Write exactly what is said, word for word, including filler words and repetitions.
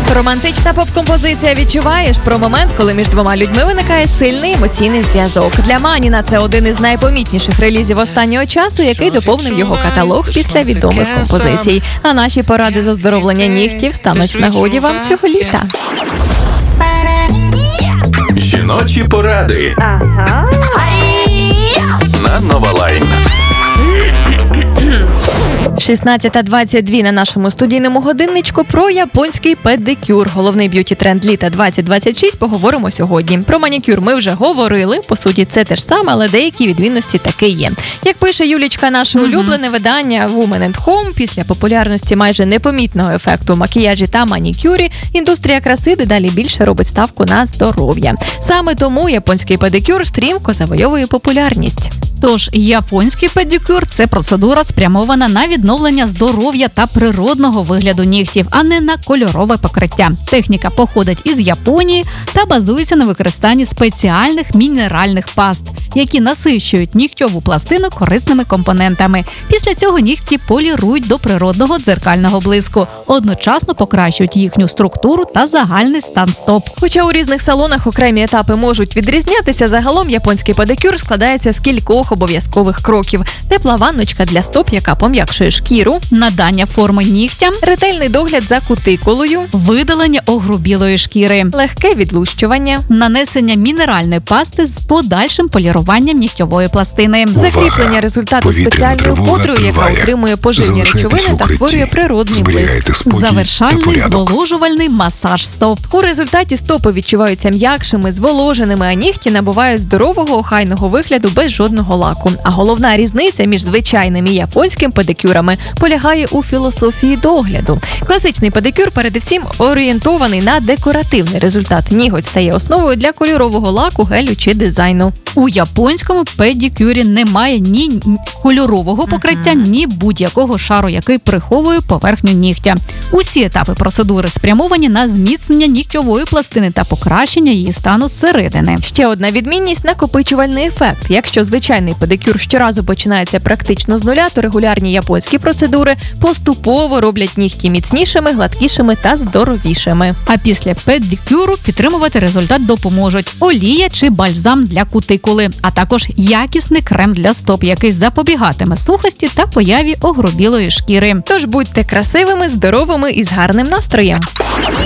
Романтична поп-композиція «Відчуваєш» про момент, коли між двома людьми виникає сильний емоційний зв'язок. Для Маніна це один із найпомітніших релізів останнього часу, який доповнив його каталог після відомих композицій. А наші поради з оздоровлення нігтів стануть в нагоді вам цього літа. Жіночі поради. Ага. На Нова Лайн. шістнадцята двадцять два на нашому студійному годинничку про японський педикюр. Головний б'юті-тренд літа двадцять двадцять шість поговоримо сьогодні. Про манікюр ми вже говорили. По суті, це те ж саме, але деякі відмінності таки є. Як пише Юлічка, наше улюблене видання Woman енд Home, після популярності майже непомітного ефекту макіяжі та манікюрі, індустрія краси дедалі більше робить ставку на здоров'я. Саме тому японський педикюр стрімко завойовує популярність. Тож, японський педикюр – це процедура, спрямована на відновлення здоров'я та природного вигляду нігтів, а не на кольорове покриття. Техніка походить із Японії та базується на використанні спеціальних мінеральних паст, які насичують нігтьову пластину корисними компонентами. Після цього нігті полірують до природного дзеркального блиску, одночасно покращують їхню структуру та загальний стан стоп. Хоча у різних салонах окремі етапи можуть відрізнятися, загалом японський педикюр складається з кількох обов'язкових кроків. Тепла ванночка для стоп, яка пом'якшує шкіру, надання форми нігтям, ретельний догляд за кутикулою, видалення огрубілої шкіри, легке відлущування, нанесення мінеральної пасти з подальшим поліруванням нігтьової пластини, закріплення результату спеціальною пудрою, яка утримує поживні речовини та створює природний блиск, завершальний зволожувальний масаж стоп. У результаті стопи відчуваються м'якшими, зволоженими, а нігті набувають здорового, охайного вигляду без жодного лаку. А головна різниця між звичайним і японським педикюрами полягає у філософії догляду. Класичний педикюр передусім орієнтований на декоративний результат. Ніготь стає основою для кольорового лаку, гелю чи дизайну. У японському педикюрі немає ні кольорового покриття, ні будь-якого шару, який приховує поверхню нігтя. Усі етапи процедури спрямовані на зміцнення нігтьової пластини та покращення її стану зсередини. Ще одна відмінність – накопичувальний ефект. Якщо звичайний педикюр щоразу починається практично з нуля, то регулярні японські процедури поступово роблять нігті міцнішими, гладкішими та здоровішими. А після педикюру підтримувати результат допоможуть олія чи бальзам для кутикули, а також якісний крем для стоп, який запобігатиме сухості та появі огрубілої шкіри. Тож будьте красивими, здоровими і з гарним настроєм.